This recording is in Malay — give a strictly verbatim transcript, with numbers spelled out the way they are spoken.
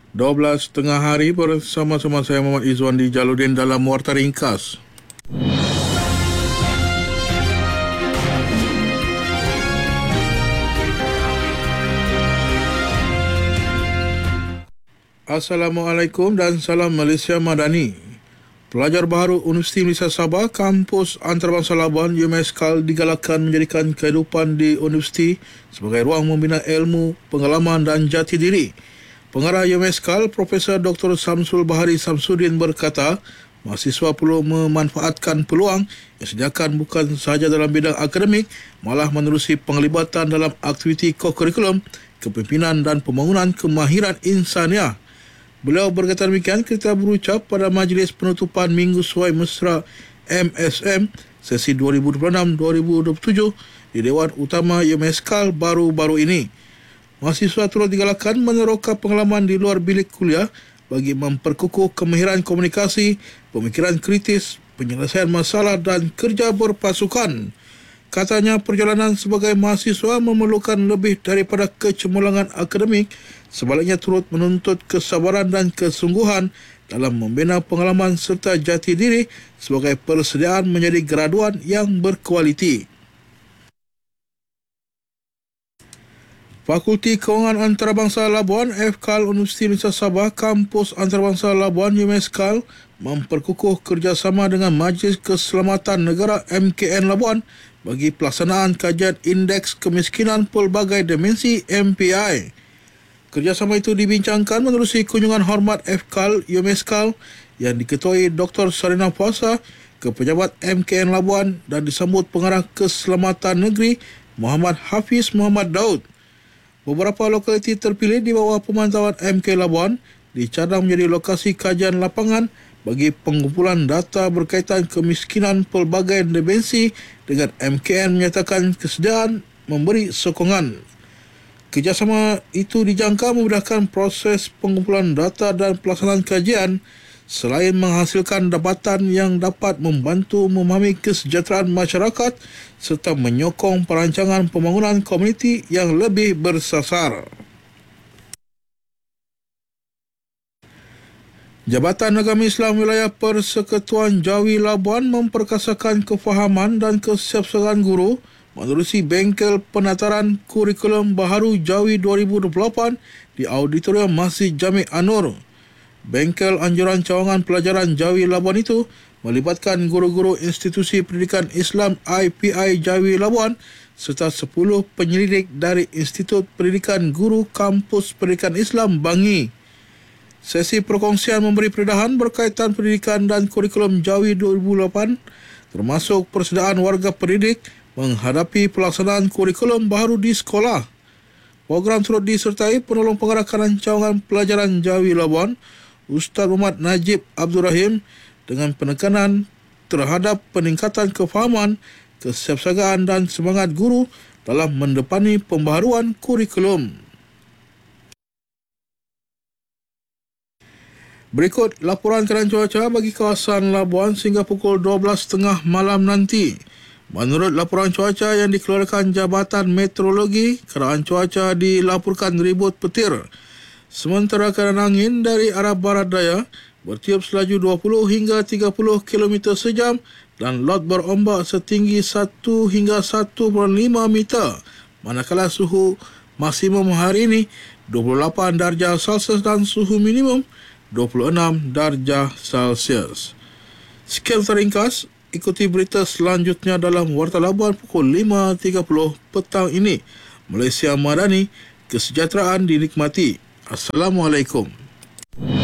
dua belas tengah hari bersama-sama saya Muhammad Izzuan di Jaludin dalam Warta Ringkas. Assalamualaikum dan salam Malaysia Madani. Pelajar baharu Universiti Malaysia Sabah, Kampus Antarabangsa Labuan U M S C A L digalakkan menjadikan kehidupan di universiti sebagai ruang membina ilmu, pengalaman dan jati diri. Pengarah U M S C A L, Profesor Doktor Samsul Bahari Samsudin berkata, mahasiswa perlu memanfaatkan peluang yang disediakan bukan sahaja dalam bidang akademik, malah menerusi penglibatan dalam aktiviti kokurikulum, kepimpinan dan pembangunan kemahiran insaniah. Beliau berkata demikian ketika berucap pada majlis penutupan Minggu Suai Mesra M S M sesi dua ribu dua puluh enam dua ribu dua puluh tujuh di Dewan Utama U M S C A L baru-baru ini. Mahasiswa turut digalakkan meneroka pengalaman di luar bilik kuliah bagi memperkukuh kemahiran komunikasi, pemikiran kritis, penyelesaian masalah dan kerja berpasukan. Katanya perjalanan sebagai mahasiswa memerlukan lebih daripada kecemerlangan akademik, sebaliknya turut menuntut kesabaran dan kesungguhan dalam membina pengalaman serta jati diri sebagai persediaan menjadi graduan yang berkualiti. Fakulti Kewangan Antarabangsa Labuan F K A L Universiti Malaysia Sabah, Kampus Antarabangsa Labuan U M S C A L memperkukuh kerjasama dengan Majlis Keselamatan Negara M K N Labuan bagi pelaksanaan kajian Indeks Kemiskinan Pelbagai Dimensi M P I. Kerjasama itu dibincangkan menerusi kunjungan hormat F K A L U M S C A L yang diketuai Doktor Sarina Puasa ke pejabat M K N Labuan dan disambut Pengarah Keselamatan Negeri Muhammad Hafiz Muhammad Daud. Beberapa lokaliti terpilih di bawah pemantauan M K Labuan dicadang menjadi lokasi kajian lapangan bagi pengumpulan data berkaitan kemiskinan pelbagai dimensi dengan M K N menyatakan kesediaan memberi sokongan. Kerjasama itu dijangka memudahkan proses pengumpulan data dan pelaksanaan kajian selain menghasilkan dapatan yang dapat membantu memahami kesejahteraan masyarakat serta menyokong perancangan pembangunan komuniti yang lebih bersasar. Jabatan Agama Islam Wilayah Persekutuan Jawi Labuan memperkasakan kefahaman dan kesiapsiagaan guru menerusi bengkel penataran kurikulum baharu Jawi dua ribu dua puluh lapan di Auditorium Masjid Jami' An-Nur. Bengkel anjuran cawangan pelajaran Jawi Labuan itu melibatkan guru-guru Institusi Pendidikan Islam I P I Jawi Labuan serta sepuluh penyelidik dari Institut Pendidikan Guru Kampus Pendidikan Islam Bangi. Sesi perkongsian memberi peredahan berkaitan pendidikan dan kurikulum Jawi dua ribu lapan termasuk persediaan warga pendidik menghadapi pelaksanaan kurikulum baharu di sekolah. Program turut disertai penolong pengarah cawangan pelajaran Jawi Labuan Ustaz Muhammad Najib Abdul Rahim dengan penekanan terhadap peningkatan kefahaman, kesiapsiagaan dan semangat guru dalam mendepani pembaharuan kurikulum. Berikut laporan keadaan cuaca bagi kawasan Labuan sehingga pukul dua belas tiga puluh malam nanti. Menurut laporan cuaca yang dikeluarkan Jabatan Meteorologi, keadaan cuaca dilaporkan ribut petir. Sementara keadaan angin dari arah barat daya bertiup selaju dua puluh hingga tiga puluh kilometer sejam dan laut berombak setinggi satu hingga satu perpuluhan lima meter. Manakala suhu maksimum hari ini dua puluh lapan darjah Celsius dan suhu minimum dua puluh enam darjah Celsius. Sekian teringkas, ikuti berita selanjutnya dalam Warta Labuan pukul lima tiga puluh petang ini. Malaysia Madani, kesejahteraan dinikmati. Assalamualaikum.